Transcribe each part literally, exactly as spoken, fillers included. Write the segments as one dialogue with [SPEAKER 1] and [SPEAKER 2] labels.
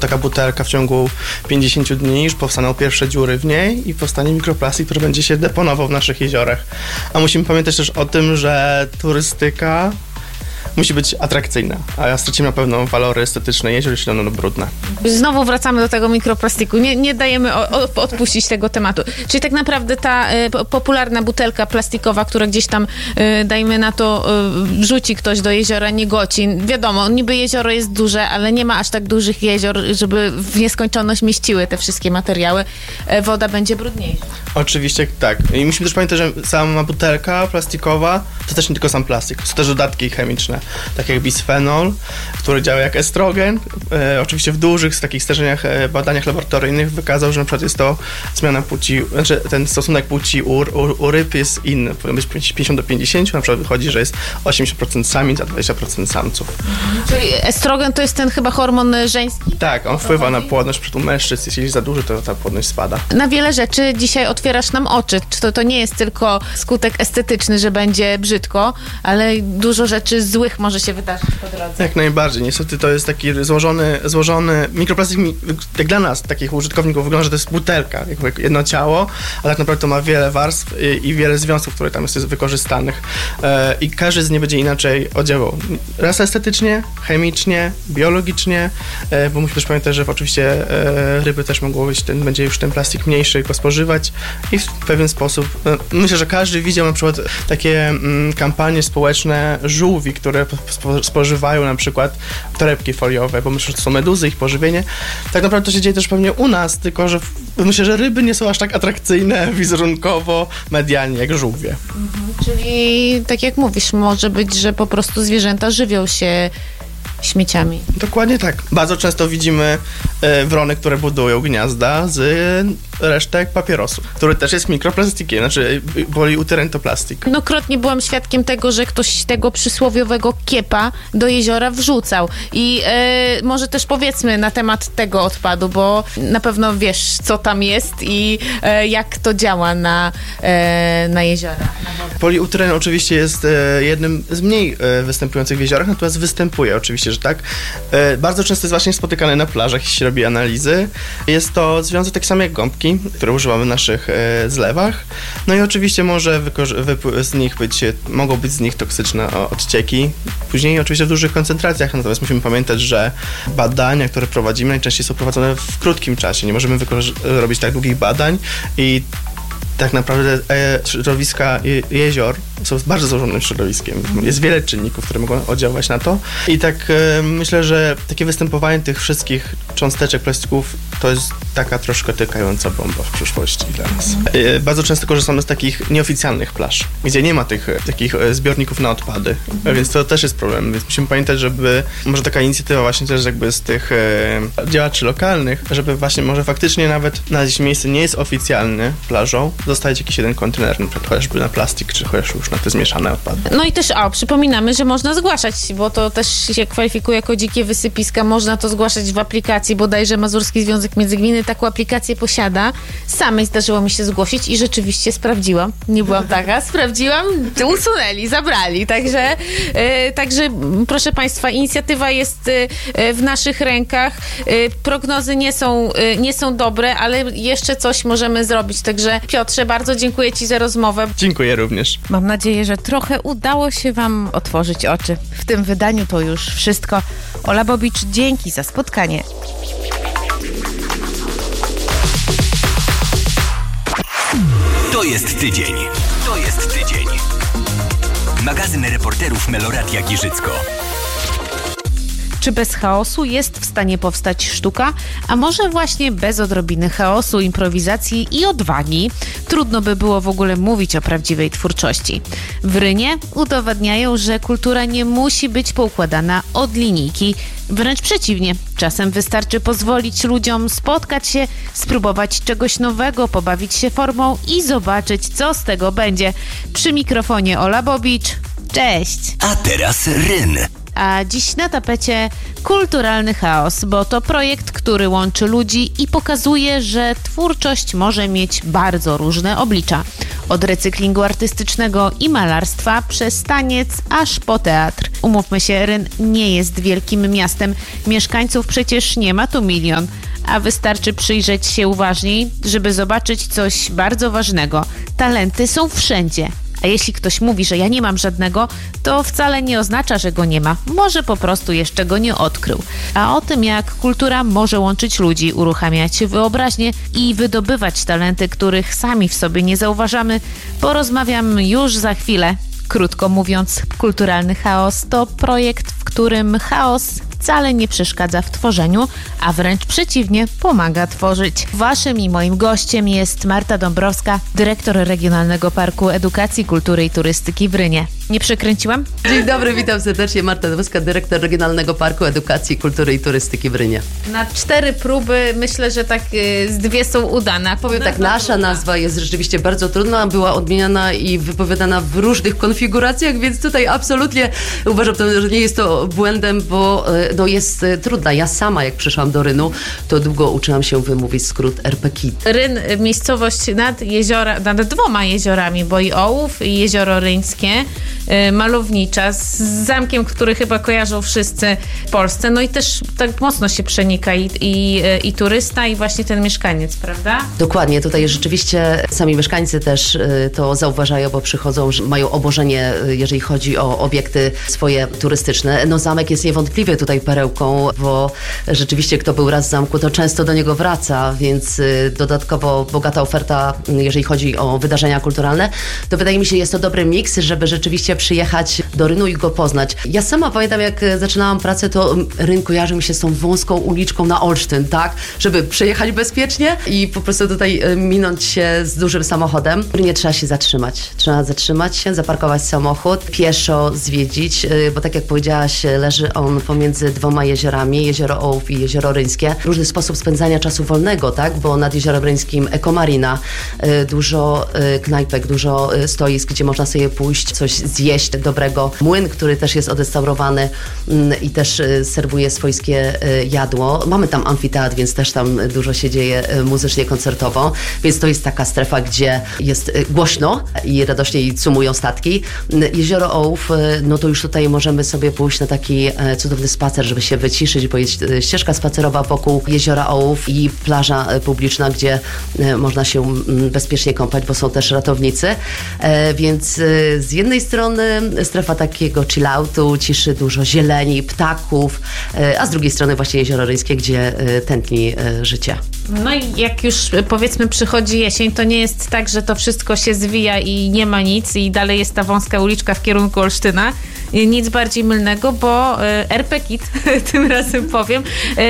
[SPEAKER 1] taka butelka w ciągu pięćdziesięciu dni już powstaną pierwsze dziury w niej i powstanie mikroplastik, który będzie się deponował w naszych jeziorach. A musimy pamiętać też o tym, że turystyka musi być atrakcyjna, a stracimy na pewno walory estetyczne jezior, jeśli one będą brudne.
[SPEAKER 2] Znowu wracamy do tego mikroplastiku. Nie, nie dajemy o, o, odpuścić tego tematu. Czyli tak naprawdę ta y, popularna butelka plastikowa, która gdzieś tam, y, dajmy na to, y, wrzuci ktoś do jeziora Niegocin. Wiadomo, niby jezioro jest duże, ale nie ma aż tak dużych jezior, żeby w nieskończoność mieściły te wszystkie materiały. Y, woda będzie brudniejsza.
[SPEAKER 1] Oczywiście tak. I musimy też pamiętać, że sama butelka plastikowa to też nie tylko sam plastik, to są też dodatki chemiczne, tak jak bisfenol, który działa jak estrogen. E, oczywiście w dużych takich stężeniach, e, badaniach laboratoryjnych wykazał, że na przykład jest to zmiana płci, znaczy ten stosunek płci u, u, u ryb jest inny, powinien być pięćdziesiąt do pięćdziesięciu, na przykład wychodzi, że jest osiemdziesiąt procent samic, a dwadzieścia procent samców.
[SPEAKER 2] Czyli estrogen to jest ten chyba hormon żeński?
[SPEAKER 1] Tak, on wpływa na płodność przy mężczyzn, jeśli za duży, to ta płodność spada.
[SPEAKER 2] Na wiele rzeczy dzisiaj otwierasz nam oczy. Czy to, to nie jest tylko skutek estetyczny, że będzie brzydko, ale dużo rzeczy złych może się wydarzyć po drodze.
[SPEAKER 1] Jak najbardziej. Niestety to jest taki złożony, złożony mikroplastik, jak dla nas, takich użytkowników, wygląda, że to jest butelka, jak jedno ciało, ale tak naprawdę to ma wiele warstw i, i wiele związków, które tam jest wykorzystanych. E, I każdy z nich będzie inaczej oddziaływał. Raz estetycznie, chemicznie, biologicznie, e, bo musimy też pamiętać, że oczywiście e, ryby też mogą być, ten, będzie już ten plastik mniejszy, go spożywać i w pewien sposób, e, myślę, że każdy widział na przykład takie mm, kampanie społeczne żółwi, które spo, spożywają na przykład torebki foliowe, bo myślę, że to są meduzy, ich pożywienie. Tak naprawdę to się dzieje też pewnie u nas, tylko że myślę, że ryby nie są aż tak atrakcyjne wizerunkowo, medialnie jak żółwie.
[SPEAKER 2] Mhm, czyli tak jak mówisz, może być, że po prostu zwierzęta żywią się śmieciami.
[SPEAKER 1] Dokładnie tak. Bardzo często widzimy e, wrony, które budują gniazda z resztek papierosu, który też jest mikroplastikiem, znaczy poliutyren to plastik.
[SPEAKER 2] Mnokrotnie byłam świadkiem tego, że ktoś tego przysłowiowego kiepa do jeziora wrzucał. I e, może też powiedzmy na temat tego odpadu, bo na pewno wiesz, co tam jest i e, jak to działa na, e, na jeziora. Na
[SPEAKER 1] poliutyren oczywiście jest e, jednym z mniej e, występujących w jeziorach, natomiast występuje oczywiście, że tak. E, bardzo często jest właśnie spotykany na plażach, jeśli się robi analizy. Jest to związek taki sam jak gąbki, które używamy w naszych e, zlewach. No i oczywiście może wypo- z nich być, mogą być z nich toksyczne odcieki. Później oczywiście w dużych koncentracjach, natomiast musimy pamiętać, że badania, które prowadzimy, najczęściej są prowadzone w krótkim czasie. Nie możemy wyko- robić tak długich badań i tak naprawdę e, środowiska je, jezior są bardzo złożonym środowiskiem. Jest wiele czynników, które mogą oddziaływać na to. I tak e, myślę, że takie występowanie tych wszystkich cząsteczek plastików to jest taka troszkę tykająca bomba w przyszłości dla nas. E, bardzo często korzystamy z takich nieoficjalnych plaż, gdzie nie ma tych takich zbiorników na odpady, e, więc to też jest problem. Więc musimy pamiętać, żeby może taka inicjatywa właśnie też jakby z tych e, działaczy lokalnych, żeby właśnie może faktycznie nawet na jakieś miejsce nie jest oficjalny plażą, zostawić jakiś jeden kontener, na przykład chociażby na plastik, czy chociaż już na te zmieszane odpady.
[SPEAKER 2] No i też, o, przypominamy, że można zgłaszać, bo to też się kwalifikuje jako dzikie wysypiska. Można to zgłaszać w aplikacji, bodajże Mazurski Związek Międzygminy taką aplikację posiada. Samej zdarzyło mi się zgłosić i rzeczywiście sprawdziłam. Nie byłam taka, sprawdziłam, usunęli, zabrali. Także, yy, także proszę Państwa, inicjatywa jest yy, w naszych rękach. Yy, prognozy nie są, yy, nie są dobre, ale jeszcze coś możemy zrobić. Także Piotrze, bardzo dziękuję Ci za rozmowę.
[SPEAKER 1] Dziękuję również.
[SPEAKER 3] Mam nadzieję, że trochę udało się Wam otworzyć oczy. W tym wydaniu to już wszystko. Ola Bobicz, dzięki za spotkanie.
[SPEAKER 4] To jest tydzień. To jest tydzień. Magazyn reporterów Meloradia Giżycko.
[SPEAKER 3] Czy bez chaosu jest w stanie powstać sztuka? A może właśnie bez odrobiny chaosu, improwizacji i odwagi trudno by było w ogóle mówić o prawdziwej twórczości. W Rynie udowadniają, że kultura nie musi być poukładana od linijki. Wręcz przeciwnie, czasem wystarczy pozwolić ludziom spotkać się, spróbować czegoś nowego, pobawić się formą i zobaczyć, co z tego będzie. Przy mikrofonie Ola Bobicz. Cześć!
[SPEAKER 4] A teraz Ryn.
[SPEAKER 3] A dziś na tapecie kulturalny chaos, bo to projekt, który łączy ludzi i pokazuje, że twórczość może mieć bardzo różne oblicza. Od recyklingu artystycznego i malarstwa przez taniec aż po teatr. Umówmy się, Ryn nie jest wielkim miastem. Mieszkańców przecież nie ma tu milion. A wystarczy przyjrzeć się uważniej, żeby zobaczyć coś bardzo ważnego. Talenty są wszędzie. A jeśli ktoś mówi, że ja nie mam żadnego, to wcale nie oznacza, że go nie ma. Może po prostu jeszcze go nie odkrył. A o tym, jak kultura może łączyć ludzi, uruchamiać wyobraźnię i wydobywać talenty, których sami w sobie nie zauważamy, porozmawiam już za chwilę. Krótko mówiąc, Kulturalny Chaos to projekt, w którym chaos wcale nie przeszkadza w tworzeniu, a wręcz przeciwnie, pomaga tworzyć. Waszym i moim gościem jest Marta Dąbrowska, dyrektor Regionalnego Parku Edukacji, Kultury i Turystyki w Rynie. Nie przekręciłam?
[SPEAKER 5] Dzień dobry, witam serdecznie. Marta Dąbrowska, dyrektor Regionalnego Parku Edukacji, Kultury i Turystyki w Rynie.
[SPEAKER 2] Na cztery próby myślę, że tak y, z dwie są udane.
[SPEAKER 5] Powiem tak, nasza nazwa jest rzeczywiście bardzo trudna, była odmieniana i wypowiadana w różnych konfiguracjach, więc tutaj absolutnie uważam, że nie jest to błędem, bo no, jest trudna. Ja sama, jak przyszłam do Rynu, to długo uczyłam się wymówić skrót R P K I T.
[SPEAKER 2] Ryn, miejscowość nad jeziora, nad dwoma jeziorami, bo i Ołów, i Jezioro Ryńskie, y, malownicza, z zamkiem, który chyba kojarzą wszyscy w Polsce. No i też tak mocno się przenika i, i, i turysta, i właśnie ten mieszkaniec, prawda?
[SPEAKER 5] Dokładnie. Tutaj rzeczywiście sami mieszkańcy też y, to zauważają, bo przychodzą, że mają obożenie, y, jeżeli chodzi o obiekty swoje turystyczne. No zamek jest niewątpliwie tutaj perełką, bo rzeczywiście kto był raz w zamku, to często do niego wraca, więc y, dodatkowo bogata oferta, y, jeżeli chodzi o wydarzenia kulturalne, to wydaje mi się, jest to dobry miks, żeby rzeczywiście przyjechać do Rynu i go poznać. Ja sama pamiętam, jak zaczynałam pracę, to Ryn kojarzy mi się z tą wąską uliczką na Olsztyn, tak? Żeby przejechać bezpiecznie i po prostu tutaj y, minąć się z dużym samochodem. W Rynie trzeba się zatrzymać. Trzeba zatrzymać się, zaparkować samochód, pieszo zwiedzić, y, bo tak jak powiedziałaś, leży on pomiędzy dwoma jeziorami, Jezioro Ołów i Jezioro Ryńskie. Różny sposób spędzania czasu wolnego, tak? Bo nad Jeziorem Ryńskim ekomarina, y, dużo y, knajpek, dużo y, stoisk, gdzie można sobie pójść, coś zjeść dobrego. Młyn, który też jest odrestaurowany y, i też y, serwuje swojskie y, jadło. Mamy tam amfiteatr, więc też tam dużo się dzieje y, muzycznie, koncertowo, więc to jest taka strefa, gdzie jest y, głośno i radośnie cumują statki. Y, Jezioro Ołów, y, no to już tutaj możemy sobie pójść na taki y, cudowny spacer, żeby się wyciszyć, bo jest y, ścieżka spacerowa wokół Jeziora Ołów i plaża y, publiczna, gdzie y, można się y, bezpiecznie kąpać, bo są też ratownicy. E, więc y, z jednej strony strefa takiego chilloutu, ciszy, dużo zieleni, ptaków, y, a z drugiej strony właśnie Jezioro Ryńskie, gdzie y, tętni y, życie.
[SPEAKER 2] No i jak już powiedzmy przychodzi jesień, to nie jest tak, że to wszystko się zwija i nie ma nic i dalej jest ta wąska uliczka w kierunku Olsztyna. Nic bardziej mylnego, bo R P K I T, tym razem powiem,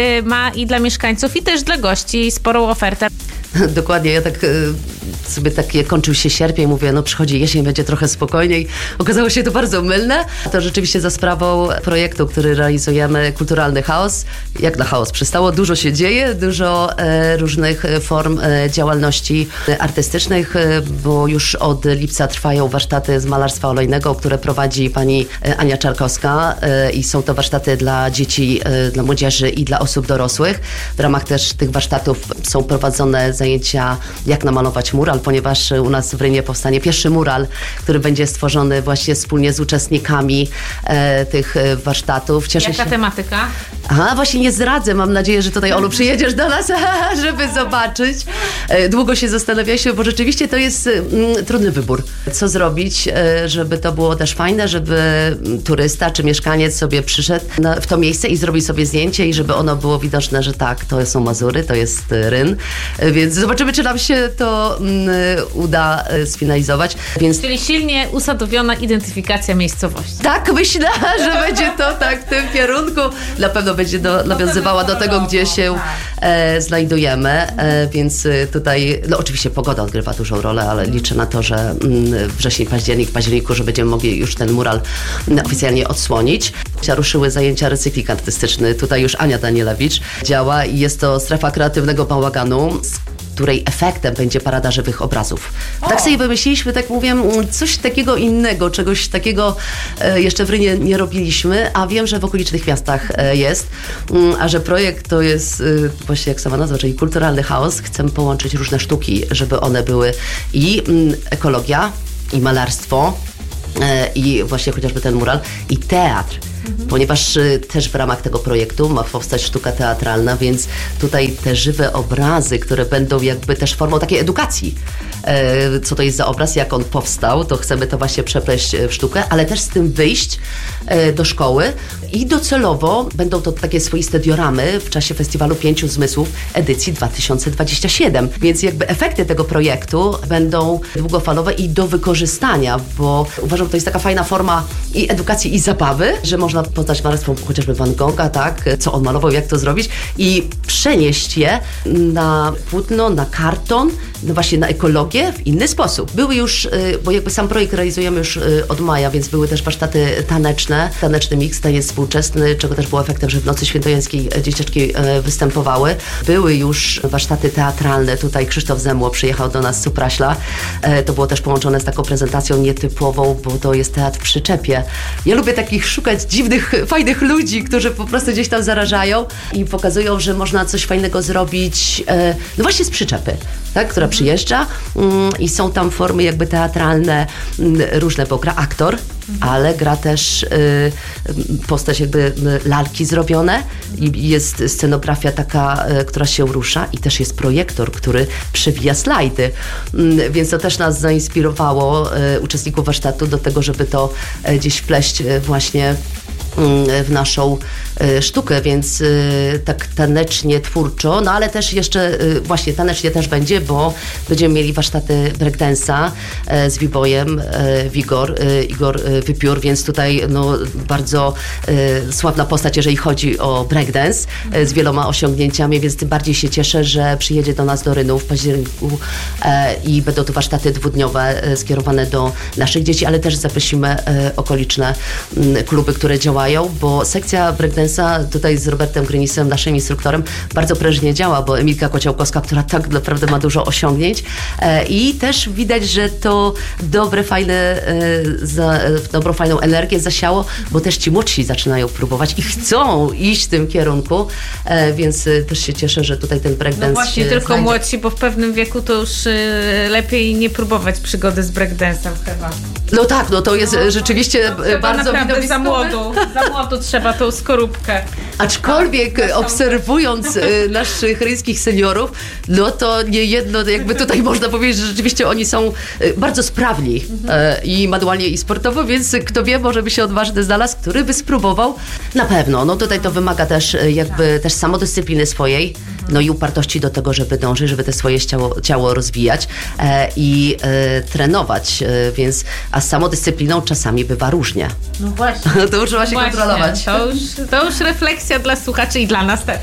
[SPEAKER 2] ma i dla mieszkańców, i też dla gości sporą ofertę.
[SPEAKER 5] Dokładnie, ja tak y, sobie takie kończył się sierpień, mówię, no przychodzi jesień, będzie trochę spokojniej. Okazało się to bardzo mylne. To rzeczywiście za sprawą projektu, który realizujemy, Kulturalny Chaos. Jak na chaos przystało, dużo się dzieje, dużo e, różnych form e, działalności artystycznych, e, bo już od lipca trwają warsztaty z malarstwa olejnego, które prowadzi pani Ania Czarkowska e, i są to warsztaty dla dzieci, e, dla młodzieży i dla osób dorosłych. W ramach też tych warsztatów są prowadzone zajęcia, jak namalować mural, ponieważ u nas w Rynie powstanie pierwszy mural, który będzie stworzony właśnie wspólnie z uczestnikami e, tych warsztatów. Cieszę
[SPEAKER 2] Jaka
[SPEAKER 5] się.
[SPEAKER 2] tematyka?
[SPEAKER 5] Aha, właśnie nie zdradzę. Mam nadzieję, że tutaj, Olu, przyjedziesz do nas, żeby zobaczyć. E, długo się zastanawialiśmy, bo rzeczywiście to jest mm, trudny wybór. Co zrobić, e, żeby to było też fajne, żeby turysta czy mieszkaniec sobie przyszedł na, w to miejsce i zrobił sobie zdjęcie i żeby ono było widoczne, że tak, to są Mazury, to jest Ryn. E, więc zobaczymy, czy nam się to mm, uda e, sfinalizować. Więc...
[SPEAKER 2] Czyli silnie usadowiona identyfikacja miejscowości.
[SPEAKER 5] Tak, myślę, że będzie to tak w tym kierunku. Na pewno będzie do, nawiązywała do tego, gdzie się e, znajdujemy, e, więc tutaj, no oczywiście pogoda odgrywa dużą rolę, ale liczę na to, że mm, wrzesień, październik, w październiku, że będziemy mogli już ten mural mm, oficjalnie odsłonić. Ruszyły zajęcia recykling artystyczny. Tutaj już Ania Danielewicz działa i jest to strefa kreatywnego bałaganu. której efektem będzie parada żywych obrazów. O. Tak sobie wymyśliliśmy, tak mówię, coś takiego innego, czegoś takiego e, jeszcze w Rynie nie robiliśmy, a wiem, że w okolicznych miastach e, jest, a że projekt to jest e, właśnie jak sama nazwa, czyli kulturalny chaos. Chcemy połączyć różne sztuki, żeby one były i m, ekologia, i malarstwo, e, i właśnie chociażby ten mural, i teatr. Mhm. Ponieważ y, też w ramach tego projektu ma powstać sztuka teatralna, więc tutaj te żywe obrazy, które będą jakby też formą takiej edukacji, e, co to jest za obraz, jak on powstał, to chcemy to właśnie przepleść w sztukę, ale też z tym wyjść e, do szkoły i docelowo będą to takie swoiste dioramy w czasie Festiwalu Pięciu Zmysłów edycji dwa tysiące dwudziestej siódmej. Więc jakby efekty tego projektu będą długofalowe i do wykorzystania, bo uważam, że to jest taka fajna forma i edukacji, i zabawy, że można poznać malarstwo chociażby Van Gogha, tak, co on malował, jak to zrobić i przenieść je na płótno, na karton, no właśnie na ekologię w inny sposób. Były już, bo jakby sam projekt realizujemy już od maja, więc były też warsztaty taneczne, taneczny mix, taniec współczesny, czego też było efektem, że w Nocy Świętojańskiej dzieciaczki występowały. Były już warsztaty teatralne, tutaj Krzysztof Zemło przyjechał do nas z Supraśla. To było też połączone z taką prezentacją nietypową, bo to jest teatr w przyczepie. Ja lubię takich szukać dziwnych, fajnych ludzi, którzy po prostu gdzieś tam zarażają i pokazują, że można coś fajnego zrobić, no właśnie z przyczepy, tak, która przyjeżdża i są tam formy jakby teatralne różne, bo gra aktor, ale gra też y, postać jakby lalki zrobione i jest scenografia taka, y, która się rusza i też jest projektor, który przewija slajdy, y, więc to też nas zainspirowało, y, uczestników warsztatu, do tego, żeby to y, gdzieś wpleść y, właśnie w naszą y, sztukę, więc y, tak tanecznie, twórczo, no ale też jeszcze y, właśnie tanecznie też będzie, bo będziemy mieli warsztaty breakdance'a y, z B-boyem, y, Wigor, y, Igor y, Wypiór, więc tutaj no, bardzo y, sławna postać, jeżeli chodzi o breakdance, y, z wieloma osiągnięciami, więc tym bardziej się cieszę, że przyjedzie do nas do Rynu w październiku y, i będą to warsztaty dwudniowe y, skierowane do naszych dzieci, ale też zaprosimy y, okoliczne y, kluby, które działają, bo sekcja breakdance'a tutaj z Robertem Grynisem, naszym instruktorem, bardzo prężnie działa, bo Emilka Kociołkowska, która tak naprawdę ma dużo osiągnięć e, i też widać, że to dobre, fajne, e, za, dobrą, fajną energię zasiało, bo też ci młodsi zaczynają próbować i chcą iść w tym kierunku, e, więc e, też się cieszę, że tutaj ten breakdance.
[SPEAKER 2] No właśnie, tylko
[SPEAKER 5] znajdzie.
[SPEAKER 2] młodsi, bo w pewnym wieku to już e, lepiej nie próbować przygody z breakdance'em chyba.
[SPEAKER 5] No tak, no to jest no, rzeczywiście
[SPEAKER 2] no,
[SPEAKER 5] bardzo
[SPEAKER 2] widowiskowe. Za młodu, za młodu trzeba tą skorupkę.
[SPEAKER 5] Aczkolwiek tak, obserwując y, naszych ryńskich seniorów, no to nie jedno, jakby tutaj można powiedzieć, że rzeczywiście oni są y, bardzo sprawni mhm. y, i manualnie, i sportowo, więc kto wie, może by się odważny znalazł, który by spróbował. Na pewno, no tutaj to wymaga też y, jakby tak. też samodyscypliny swojej, mhm. no i upartości do tego, żeby dążyć, żeby te swoje ciało, ciało rozwijać y, i y, trenować, y, więc a z samodyscypliną czasami bywa różnie.
[SPEAKER 2] No właśnie.
[SPEAKER 5] To trzeba się
[SPEAKER 2] właśnie.
[SPEAKER 5] kontrolować.
[SPEAKER 2] To już, to już refleksja dla słuchaczy i dla nas też.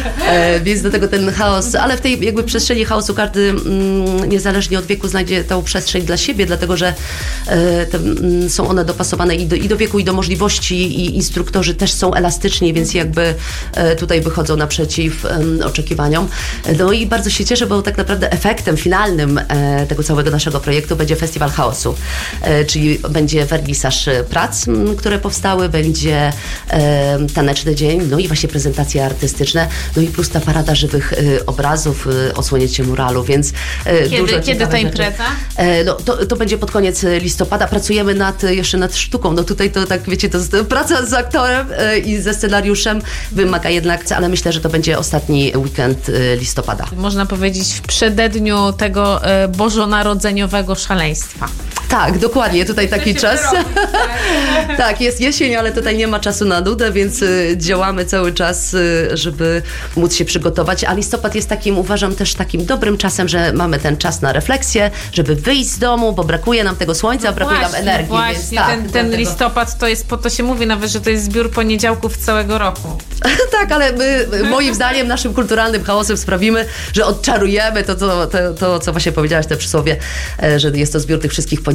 [SPEAKER 5] E, więc do tego ten chaos, ale w tej jakby przestrzeni chaosu każdy mm, niezależnie od wieku znajdzie tą przestrzeń dla siebie, dlatego że e, te, mm, są one dopasowane i do, i do wieku, i do możliwości, i instruktorzy też są elastyczni, więc jakby e, tutaj wychodzą naprzeciw e, oczekiwaniom. No i bardzo się cieszę, bo tak naprawdę efektem finalnym e, tego całego naszego projektu będzie Festiwal Chaosu, e, czyli będzie wernisaż prac, m, które powstały, będzie e, taneczny dzień, no i właśnie prezentacje artystyczne, no i plus ta parada żywych y, obrazów, y, osłonięcie muralu, więc y,
[SPEAKER 2] kiedy,
[SPEAKER 5] dużo
[SPEAKER 2] Kiedy ta impreza?
[SPEAKER 5] E, no, to, to będzie pod koniec listopada. Pracujemy nad, jeszcze nad sztuką. No tutaj to tak, wiecie, to jest praca z aktorem y, i ze scenariuszem wymaga jednak, ale myślę, że to będzie ostatni weekend y, listopada.
[SPEAKER 2] Można powiedzieć w przededniu tego y, bożonarodzeniowego szaleństwa.
[SPEAKER 5] Tak, dokładnie, tutaj taki czas. Robić, tak. Tak, jest jesień, ale tutaj nie ma czasu na nudę, więc y, działamy cały czas, y, żeby móc się przygotować, a listopad jest takim, uważam, też takim dobrym czasem, że mamy ten czas na refleksję, żeby wyjść z domu, bo brakuje nam tego słońca, no brakuje
[SPEAKER 2] właśnie,
[SPEAKER 5] nam energii.
[SPEAKER 2] Właśnie,
[SPEAKER 5] więc tak,
[SPEAKER 2] ten, ten listopad to jest, po to się mówi nawet, że to jest zbiór poniedziałków całego roku.
[SPEAKER 5] Tak, ale my, moim zdaniem, naszym kulturalnym chaosem sprawimy, że odczarujemy to, to, to, to co właśnie powiedziałaś, te przysłowie, że jest to zbiór tych wszystkich poniedziałków,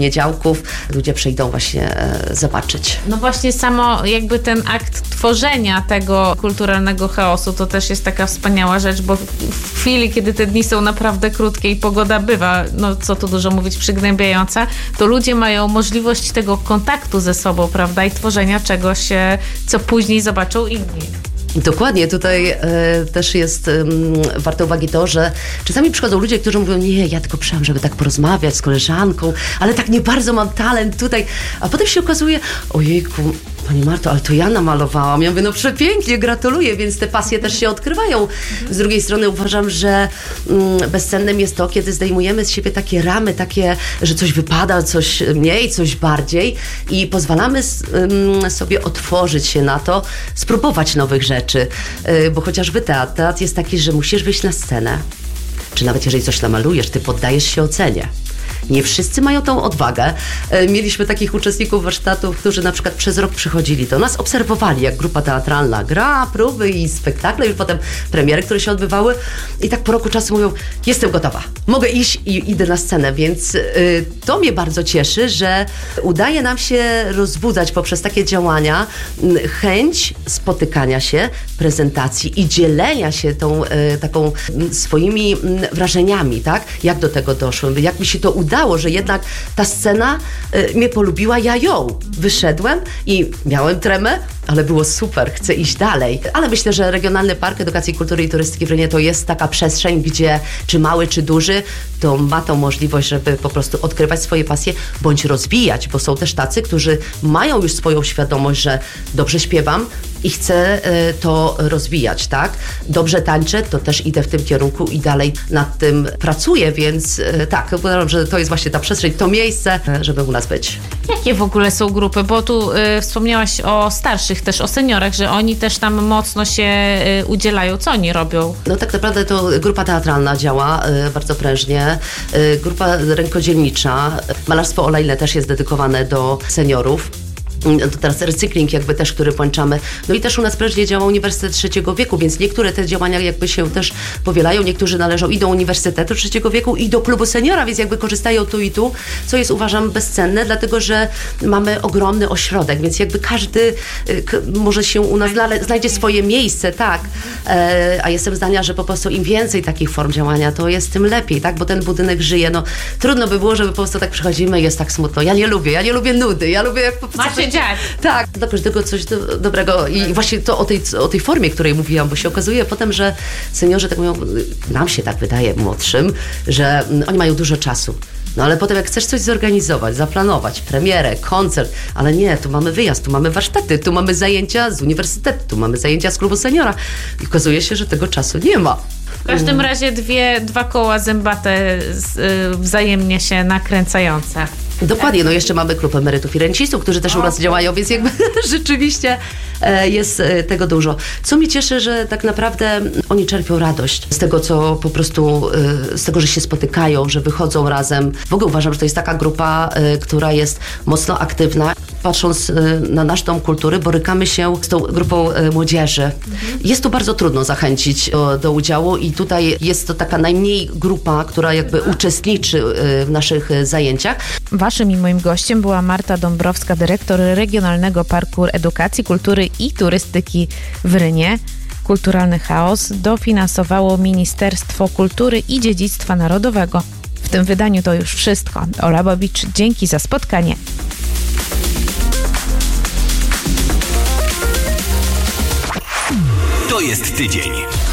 [SPEAKER 5] poniedziałków ludzie przyjdą właśnie e, zobaczyć.
[SPEAKER 2] No właśnie samo jakby ten akt tworzenia tego kulturalnego chaosu to też jest taka wspaniała rzecz, bo w chwili, kiedy te dni są naprawdę krótkie i pogoda bywa, no co tu dużo mówić, przygnębiająca, to ludzie mają możliwość tego kontaktu ze sobą, prawda, i tworzenia czegoś, co później zobaczą inni.
[SPEAKER 5] Dokładnie, tutaj e, też jest e, warte uwagi to, że czasami przychodzą ludzie, którzy mówią, nie, ja tylko przyjechałam, żeby tak porozmawiać z koleżanką, ale tak nie bardzo mam talent tutaj, a potem się okazuje, ojejku, Pani Marto, ale to ja namalowałam. Ja mówię, no przepięknie, gratuluję, więc te pasje też się odkrywają. Z drugiej strony uważam, że mm, bezcennym jest to, kiedy zdejmujemy z siebie takie ramy, takie, że coś wypada, coś mniej, coś bardziej i pozwalamy s, mm, sobie otworzyć się na to, spróbować nowych rzeczy. Yy, bo chociażby teatr, teatr jest taki, że musisz wyjść na scenę, czy nawet jeżeli coś namalujesz, ty poddajesz się ocenie. Nie wszyscy mają tą odwagę. Mieliśmy takich uczestników warsztatów, którzy na przykład przez rok przychodzili do nas, obserwowali, jak grupa teatralna gra, próby i spektakle, już potem premiery, które się odbywały i tak po roku czasu mówią, jestem gotowa, mogę iść i idę na scenę, więc y, to mnie bardzo cieszy, że udaje nam się rozbudzać poprzez takie działania y, chęć spotykania się, prezentacji i dzielenia się tą y, taką y, swoimi y, wrażeniami, tak? Jak do tego doszłem, jak mi się to udało, że jednak ta scena y, mnie polubiła, ja ją. Wyszedłem i miałem tremę, ale było super, chcę iść dalej. Ale myślę, że Regionalny Park Edukacji, Kultury i Turystyki w Rynie to jest taka przestrzeń, gdzie czy mały, czy duży, to ma tą możliwość, żeby po prostu odkrywać swoje pasje, bądź rozwijać, bo są też tacy, którzy mają już swoją świadomość, że dobrze śpiewam i chcę y, to rozwijać, tak? Dobrze tańczę, to też idę w tym kierunku i dalej nad tym pracuję, więc y, tak, uważam, że to jest właśnie ta przestrzeń, to miejsce, y, żeby u nas być.
[SPEAKER 2] Jakie w ogóle są grupy? Bo tu y, wspomniałaś o starszych, też o seniorach, że oni też tam mocno się y, udzielają. Co oni robią?
[SPEAKER 5] No tak naprawdę to grupa teatralna działa y, bardzo prężnie, y, grupa rękodzielnicza, malarstwo olejne też jest dedykowane do seniorów. To teraz recykling jakby też, który włączamy. No i też u nas prężnie działa Uniwersytet Trzeciego Wieku, więc niektóre te działania jakby się też powielają. Niektórzy należą i do Uniwersytetu Trzeciego Wieku, i do Klubu Seniora, więc jakby korzystają tu i tu, co jest uważam bezcenne, dlatego że mamy ogromny ośrodek, więc jakby każdy k- może się u nas znale- znajdzie swoje miejsce, tak. E, a jestem zdania, że po prostu im więcej takich form działania, to jest tym lepiej, tak, bo ten budynek żyje. No trudno by było, żeby po prostu tak przychodzimy i jest tak smutno. Ja nie lubię, ja nie lubię nudy, ja lubię jak po prostu...
[SPEAKER 2] Macie dziać.
[SPEAKER 5] Tak, dla każdego coś do, dobrego i właśnie to o tej, o tej formie, której mówiłam, bo się okazuje potem, że seniorzy tak mówią, nam się tak wydaje młodszym, że oni mają dużo czasu. No ale potem jak chcesz coś zorganizować, zaplanować, premierę, koncert, ale nie, tu mamy wyjazd, tu mamy warsztaty, tu mamy zajęcia z uniwersytetu, tu mamy zajęcia z klubu seniora i okazuje się, że tego czasu nie ma.
[SPEAKER 2] W każdym razie dwie, dwa koła zębate z, y, wzajemnie się nakręcające.
[SPEAKER 5] Dokładnie, no jeszcze mamy klub emerytów i rencistów, którzy też u nas działają, więc jakby rzeczywiście e, jest e, tego dużo. Co mnie cieszy, że tak naprawdę oni czerpią radość z tego, co po prostu, e, z tego, że się spotykają, że wychodzą razem. W ogóle uważam, że to jest taka grupa, e, która jest mocno aktywna. Patrząc e, na nasz Dom Kultury, borykamy się z tą grupą e, młodzieży. Mhm. Jest tu bardzo trudno zachęcić do, do udziału i tutaj jest to taka najmniej grupa, która jakby uczestniczy e, w naszych e, zajęciach.
[SPEAKER 3] Waszym i moim gościem była Marta Dąbrowska, dyrektor Regionalnego Parku Edukacji, Kultury i Turystyki w Rynie. Kulturalny chaos dofinansowało Ministerstwo Kultury i Dziedzictwa Narodowego. W tym wydaniu to już wszystko. Ola Bobicz, dzięki za spotkanie.
[SPEAKER 4] To jest tydzień.